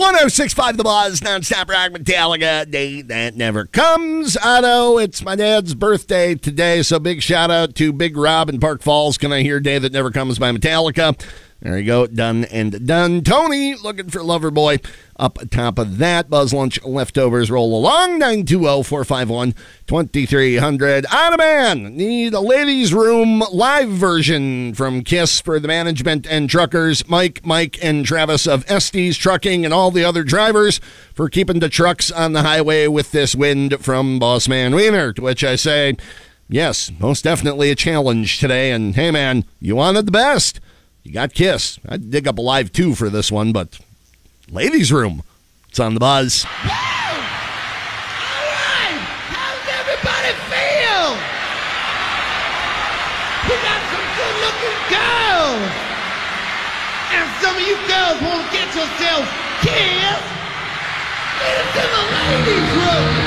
106.5 The Buzz, nonstop rock, Metallica, day that never comes. Otto, it's my dad's birthday today, so big shout out to Big Rob in Park Falls. Can I hear Day That Never Comes by Metallica? There you go, done and done. Tony, looking for Loverboy. Up top of that, Buzz Lunch leftovers roll along. 920-451-2300. Ottoman, need a ladies' room live version from Kiss for the management and truckers. Mike, and Travis of Estes Trucking and all the other drivers for keeping the trucks on the highway with this wind from Bossman Wiener. To which I say, yes, most definitely a challenge today. And hey, man, you wanted the best. You got Kiss. I'd dig up a live 2 for this one, but ladies' room. It's on the Buzz. Woo! All right. How's everybody feel? We got some good-looking girls. And some of you girls want to get yourselves kissed. Get into the ladies' room.